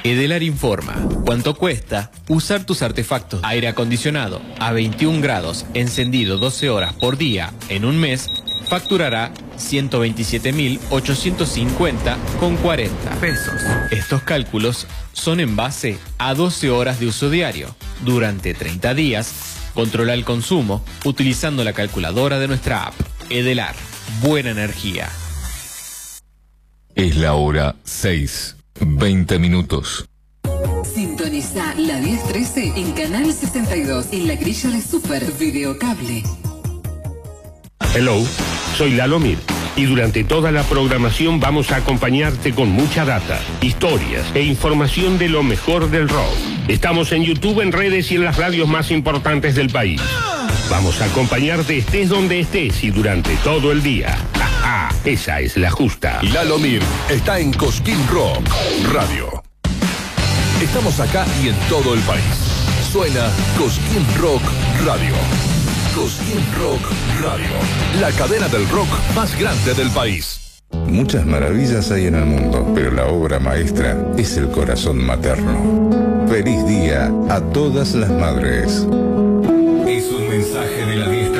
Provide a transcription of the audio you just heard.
Edelar informa. ¿Cuánto cuesta usar tus artefactos? Aire acondicionado a 21 grados, encendido 12 horas por día en un mes, facturará 127.850,40 pesos. Estos cálculos son en base a 12 horas de uso diario. Durante 30 días, controla el consumo utilizando la calculadora de nuestra app. Edelar, buena energía. Es la hora 6:20 minutos. Sintoniza la 1013 en Canal 62 en la grilla de Super Videocable. Hello, soy Lalo Mir y durante toda la programación vamos a acompañarte con mucha data, historias e información de lo mejor del rock. Estamos en YouTube, en redes y en las radios más importantes del país. Vamos a acompañarte estés donde estés y durante todo el día. Esa es la justa. Lalo Mir está en Cosquín Rock Radio. Estamos acá y en todo el país. Suena Cosquín Rock Radio. Cosquín Rock Radio, la cadena del rock más grande del país. Muchas maravillas hay en el mundo, pero la obra maestra es el corazón materno. Feliz día a todas las madres.